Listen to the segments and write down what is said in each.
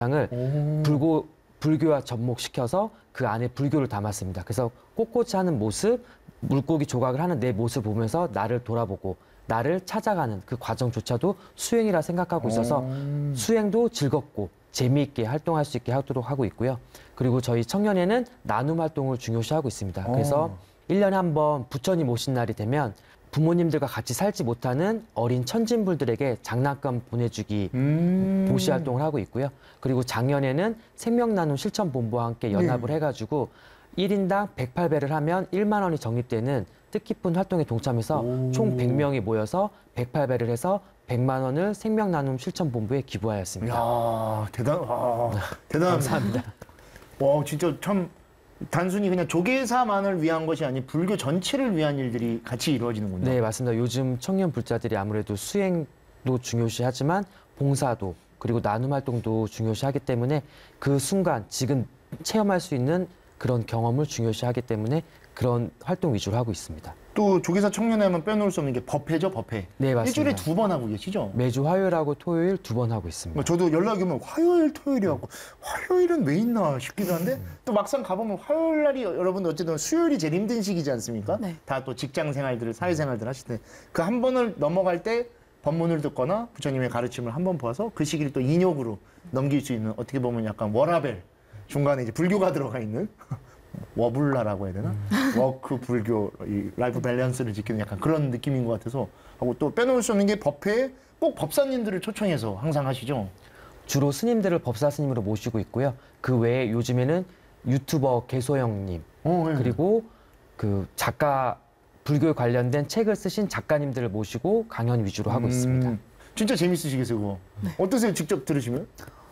을 불교와 접목시켜서 그 안에 불교를 담았습니다. 그래서 꼿꼿이 하는 모습, 물고기 조각을 하는 내 모습을 보면서 나를 돌아보고 나를 찾아가는 그 과정조차도 수행이라 생각하고 있어서 수행도 즐겁고 재미있게 활동할 수 있게 하도록 하고 있고요. 그리고 저희 청년회는 나눔 활동을 중요시하고 있습니다. 그래서 1년에 한 번 부처님 오신 날이 되면 부모님들과 같이 살지 못하는 어린 천진불들에게 장난감 보내주기 보시 활동을 하고 있고요. 그리고 작년에는 생명나눔 실천본부와 함께 연합을 해가지고 1인당 108배를 하면 1만 원이 적립되는 뜻깊은 활동에 동참해서 총 100명이 모여서 108배를 해서 100만 원을 생명나눔 실천본부에 기부하였습니다. 이야, 대단합니다. 감사합니다. 와, 진짜 참 단순히 그냥 조계사만을 위한 것이 아닌 불교 전체를 위한 일들이 같이 이루어지는군요. 네, 맞습니다. 요즘 청년 불자들이 아무래도 수행도 중요시하지만 봉사도 그리고 나눔 활동도 중요시하기 때문에 그 순간 지금 체험할 수 있는 그런 경험을 중요시하기 때문에 그런 활동 위주로 하고 있습니다. 또 조계사 청년회 하면 빼놓을 수 없는 게 법회죠, 법회. 네, 맞습니다. 일주일에 2번 하고 계시죠? 매주 화요일하고 토요일 2번 하고 있습니다. 저도 연락이 오면 화요일, 토요일이라고 화요일은 왜 있나 싶기도 한데 또 막상 가보면 화요일 날이 여러분 어쨌든 수요일이 제일 힘든 시기지 않습니까? 네. 다 또 직장 생활들을, 사회 생활들 하실 때 그 한 번을 넘어갈 때 법문을 듣거나 부처님의 가르침을 한 번 보아서 그 시기를 또 인욕으로 넘길 수 있는 어떻게 보면 약간 워라벨 중간에 이제 불교가 들어가 있는 워불라라고 해야 되나? 워크 불교 이 라이프 밸런스를 지키는 약간 그런 느낌인 것 같아서 하고 또 빼놓을 수 없는 게 법회에 꼭 법사님들을 초청해서 항상 하시죠. 주로 스님들을 법사 스님으로 모시고 있고요. 그 외에 요즘에는 유튜버 개소영님 네. 그리고 그 작가 불교에 관련된 책을 쓰신 작가님들을 모시고 강연 위주로 하고 있습니다. 진짜 재밌으시겠어요, 그거. 어떠세요, 직접 들으시면?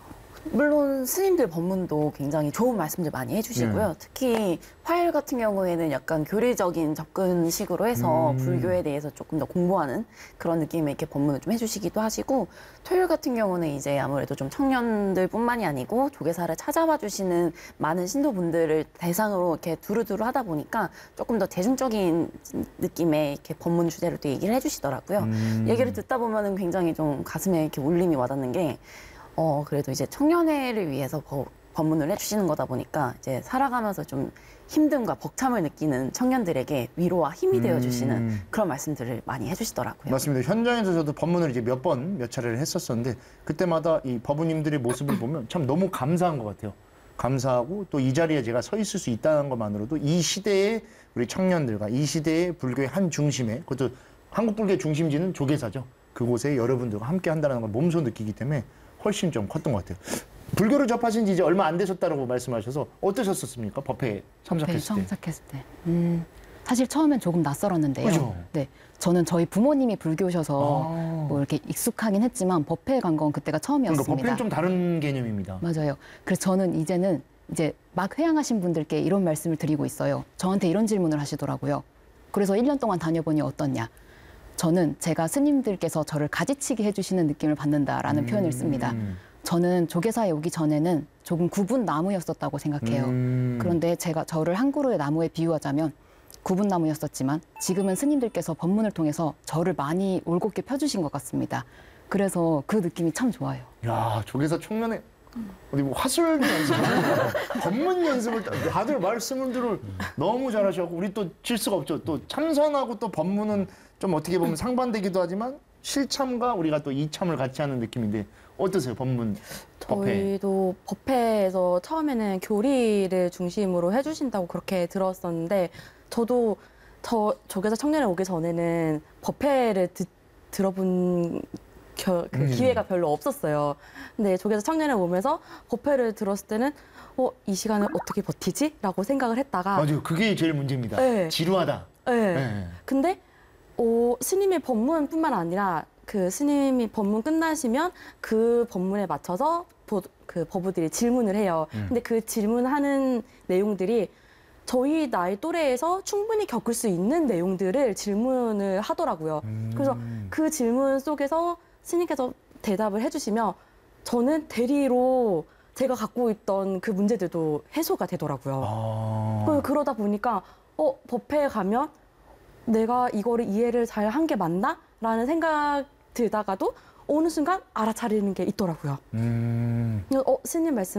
물론 스님들 법문도 굉장히 좋은 말씀들 많이 해주시고요. 특히 화요일 같은 경우에는 약간 교리적인 접근식으로 해서 불교에 대해서 조금 더 공부하는 그런 느낌의 이렇게 법문을 좀 해주시기도 하시고, 토요일 같은 경우는 이제 아무래도 좀 청년들뿐만이 아니고 조계사를 찾아와 주시는 많은 신도분들을 대상으로 이렇게 두루두루 하다 보니까 조금 더 대중적인 느낌의 이렇게 법문 주제를 또 얘기를 해주시더라고요. 얘기를 듣다 보면은 굉장히 좀 가슴에 이렇게 울림이 와닿는 게, 그래도 이제 청년회를 위해서 법문을 해주시는 거다 보니까 이제 살아가면서 좀 힘듦과 벅참을 느끼는 청년들에게 위로와 힘이 되어주시는 그런 말씀들을 많이 해주시더라고요. 맞습니다. 현장에서 저도 법문을 이제 몇 차례를 했었었는데 그때마다 이 법우님들의 모습을 보면 참 너무 감사한 것 같아요. 감사하고 또 이 자리에 제가 서 있을 수 있다는 것만으로도 이 시대의 우리 청년들과 이 시대의 불교의 한 중심에, 그것도 한국 불교의 중심지는 조계사죠. 그곳에 여러분들과 함께 한다는 걸 몸소 느끼기 때문에 훨씬 좀 컸던 것 같아요. 불교를 접하신 지 이제 얼마 안 되셨다고 말씀하셔서 어떠셨습니까? 법회에 참석했을 때. 참석했을 때. 사실 처음엔 조금 낯설었는데요. 그죠? 네, 저는 저희 부모님이 불교셔서 뭐 이렇게 익숙하긴 했지만 법회에 간 건 그때가 처음이었습니다. 그러니까 법회는 좀 다른 개념입니다. 맞아요. 그래서 저는 이제는 이제 막 회양하신 분들께 이런 말씀을 드리고 있어요. 저한테 이런 질문을 하시더라고요. 그래서 1년 동안 다녀보니 어떻냐. 저는 제가 스님들께서 저를 가지치기 해주시는 느낌을 받는다라는 표현을 씁니다. 저는 조계사에 오기 전에는 조금 굽은 나무였었다고 생각해요. 그런데 제가 저를 한 그루의 나무에 비유하자면 굽은 나무였었지만 지금은 스님들께서 법문을 통해서 저를 많이 올곧게 펴주신 것 같습니다. 그래서 그 느낌이 참 좋아요. 야, 조계사 청년회 어디 뭐 화술도 연습하고 법문 연습을 다들 말씀을 너무 잘하셔서 우리 또 질 수가 없죠. 또 참선하고 또 법문은 좀 어떻게 보면 상반되기도 하지만 실참과 우리가 또 이참을 같이 하는 느낌인데 어떠세요, 법문? 저희도 법회에서 처음에는 교리를 중심으로 해주신다고 그렇게 들었었는데 저도 조계사 청년회 오기 전에는 법회를 들어본 기회가 별로 없었어요. 근데 조계사 청년회 오면서 법회를 들었을 때는 이 시간을 어떻게 버티지? 라고 생각을 했다가 맞아요. 그게 제일 문제입니다. 네. 지루하다. 네. 네. 근데 스님의 법문뿐만 아니라 그 스님이 법문 끝나시면 그 법문에 맞춰서 그 법우들이 질문을 해요. 근데 그 질문하는 내용들이 저희 나이 또래에서 충분히 겪을 수 있는 내용들을 질문을 하더라고요. 그래서 그 질문 속에서 스님께서 대답을 해주시면 저는 대리로 제가 갖고 있던 그 문제들도 해소가 되더라고요. 그러다 보니까 법회에 가면 내가 이거를 이해를 잘 한 게 맞나? 라는 생각 들다가도 어느 순간 알아차리는 게 있더라고요. 스님 말씀